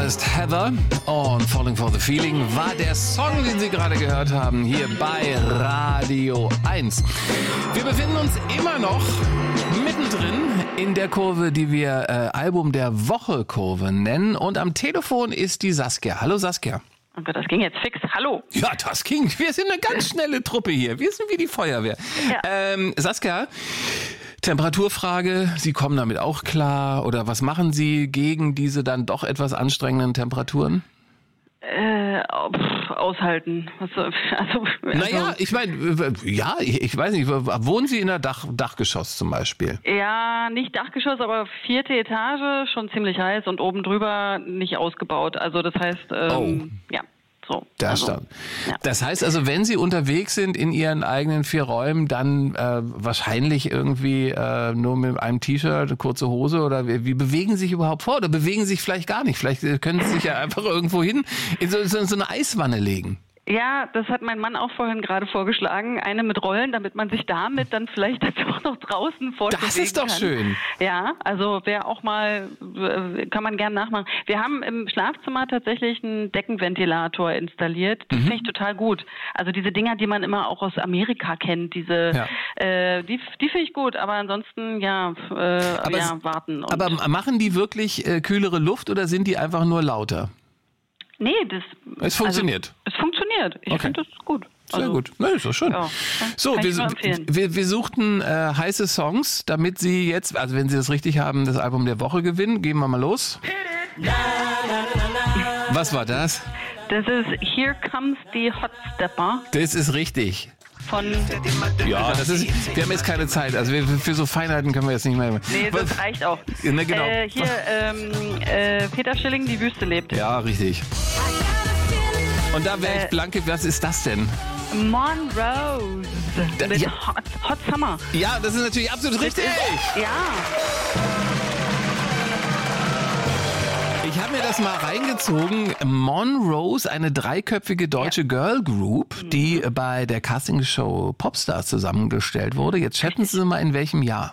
ist Heather und Falling for the Feeling war der Song, den Sie gerade gehört haben, hier bei Radio 1. Wir befinden uns immer noch mittendrin in der Kurve, die wir Album der Woche Kurve nennen. Und am Telefon ist die Saskia. Hallo Saskia. Oh Gott, das ging jetzt fix. Hallo. Ja, das ging. Wir sind eine ganz schnelle Truppe hier. Wir sind wie die Feuerwehr. Ja. Saskia, Temperaturfrage, Sie kommen damit auch klar? Oder was machen Sie gegen diese dann doch etwas anstrengenden Temperaturen? Aushalten. Naja, ich meine, ja, ich weiß nicht, wohnen Sie in der Dachgeschoss zum Beispiel? Ja, nicht Dachgeschoss, aber 4. Etage, schon ziemlich heiß und oben drüber nicht ausgebaut. Also das heißt, ja. So, Das heißt also, wenn Sie unterwegs sind in Ihren eigenen 4 Räumen, dann wahrscheinlich irgendwie nur mit einem T-Shirt, eine kurze Hose oder wie bewegen Sie sich überhaupt vor? Oder bewegen Sie sich vielleicht gar nicht? Vielleicht können Sie sich ja einfach irgendwo hin in so eine Eiswanne legen. Ja, das hat mein Mann auch vorhin gerade vorgeschlagen. Eine mit Rollen, damit man sich damit dann vielleicht auch noch draußen fortbewegen kann. Das ist doch schön. Ja, also wäre auch mal, kann man gern nachmachen. Wir haben im Schlafzimmer tatsächlich einen Deckenventilator installiert. Das finde ich total gut. Also diese Dinger, die man immer auch aus Amerika kennt, die finde ich gut. Aber ansonsten, warten. Aber machen die wirklich kühlere Luft oder sind die einfach nur lauter? Nee, es funktioniert. Es funktioniert. Ich finde das gut. Sehr gut. Na, ist doch schön. Ja, so, wir suchten heiße Songs, damit Sie jetzt, also wenn Sie das richtig haben, das Album der Woche gewinnen. Gehen wir mal los. Was war das? Das ist Here Comes the Hot Stepper. Das ist richtig. Ja, wir haben jetzt keine Zeit. Also für so Feinheiten können wir jetzt nicht mehr. Nee, das reicht auch. Ne, genau. Peter Schilling, Die Wüste lebt. Ja, richtig. Und da wäre ich blanke, was ist das denn? Monrose mit Hot Summer. Ja, das ist natürlich absolut richtig. Ja. Ich habe mir das mal reingezogen. Monrose, eine 3-köpfige deutsche Girl Group, die bei der Castingshow Popstars zusammengestellt wurde. Jetzt schätzen Sie mal, in welchem Jahr?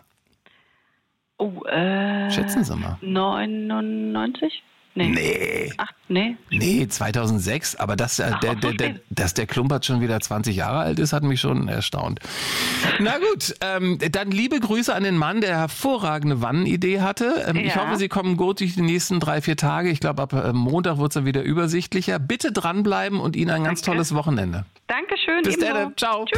Schätzen Sie mal. 99? Nee. Nee, 2006. Aber dass der Klumpert schon wieder 20 Jahre alt ist, hat mich schon erstaunt. Na gut, dann liebe Grüße an den Mann, der hervorragende Wannenidee hatte. Ich hoffe, Sie kommen gut durch die nächsten 3-4 Tage. Ich glaube, ab Montag wird es dann wieder übersichtlicher. Bitte dranbleiben und Ihnen ein ganz tolles Wochenende. Dankeschön. Bis dann. Ciao. Tschüss.